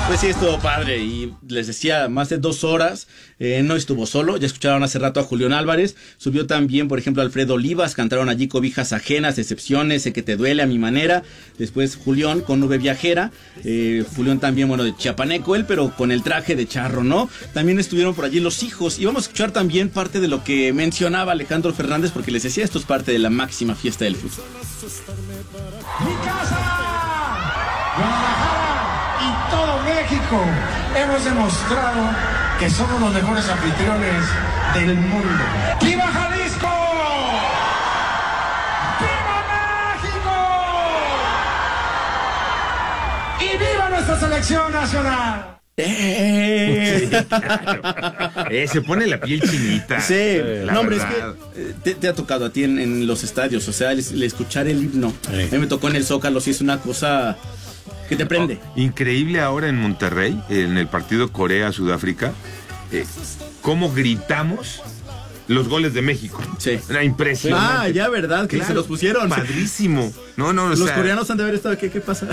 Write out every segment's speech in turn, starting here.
Pues sí, estuvo padre y les decía, más de 2 horas, no estuvo solo, ya escucharon hace rato a Julián Álvarez, subió también, por ejemplo, Alfredo Olivas, cantaron allí Cobijas Ajenas, Decepciones, Sé que te duele a mi manera, después Julián con Nube Viajera, Julián también, bueno, de chiapaneco él, pero con el traje de charro, ¿no? También estuvieron por allí Los Hijos, y vamos a escuchar también parte de lo que mencionaba Alejandro Fernández, porque les decía, esto es parte de la máxima fiesta del fútbol. ¡Mi casa! Guadalajara y todo México hemos demostrado que somos los mejores anfitriones del mundo. ¡Viva Jalisco! ¡Viva México! ¡Y viva nuestra selección nacional! Se pone la piel chinita. Sí, no, hombre, verdad. es que te ha tocado a ti en los estadios, o sea, el escuchar el himno. A mí me tocó en el Zócalo, sí es una cosa que te prende. Increíble ahora en Monterrey, en el partido Corea-Sudáfrica, cómo gritamos los goles de México. Sí. Era impresionante. Ya, ¿verdad? Que Claro, se los pusieron. Padrísimo. No, Los o sea, coreanos han de haber estado, ¿qué pasa?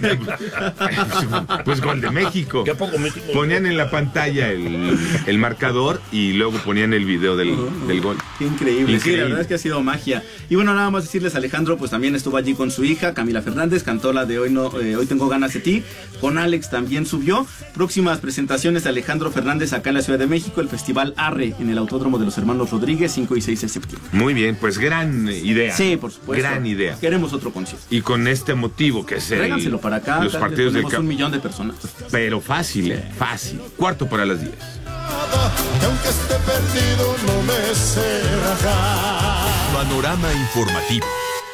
Pues gol de México. ¿Qué a poco México? Ponían en la pantalla el marcador y luego ponían el video del gol. Qué increíble. Sí, Increíble. la verdad es que ha sido magia. Y bueno, nada más decirles, Alejandro, pues también estuvo allí con su hija, Camila Fernández, cantó la de Hoy tengo ganas de ti. Con Alex también subió. Próximas presentaciones de Alejandro Fernández acá en la Ciudad de México, el Festival Arre en el Autódromo de los Hermanos Rodríguez, 5 y 6 de septiembre. Muy bien, pues gran idea. Sí, por supuesto. Gran idea. Queremos otro concierto. Y con este motivo que es Tráiganselo para acá, los acá partidos les del ponemos 1 millón de personas. Pero fácil, fácil. 9:45. Que aunque esté perdido no me sé rajar. Panorama informativo.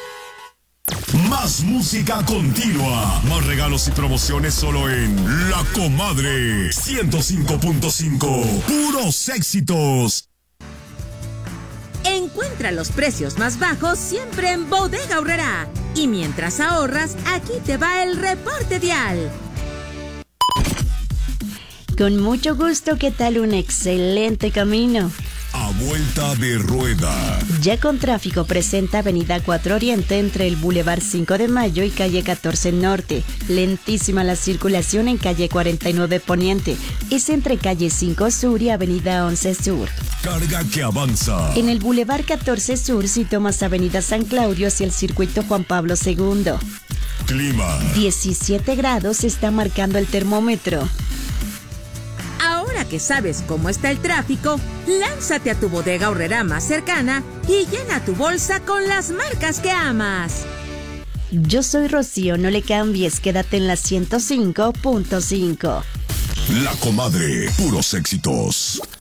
Más música continua. Más regalos y promociones solo en La Comadre 105.5. Puros éxitos. Encuentra los precios más bajos siempre en Bodega Aurrerá. Y mientras ahorras, aquí te va el reporte vial. Con mucho gusto, ¿qué tal? Un excelente camino. A vuelta de rueda. Ya con tráfico presenta Avenida 4 Oriente entre el Boulevard 5 de Mayo y calle 14 Norte. Lentísima la circulación en calle 49 Poniente. Es entre calle 5 Sur y Avenida 11 Sur. Carga que avanza. En el Boulevard 14 Sur, si tomas Avenida San Claudio hacia el circuito Juan Pablo II. Clima. 17 grados está marcando el termómetro. Ahora que sabes cómo está el tráfico, lánzate a tu Bodega Aurrerá más cercana y llena tu bolsa con las marcas que amas. Yo soy Rocío, no le cambies, quédate en la 105.5. La Comadre, puros éxitos.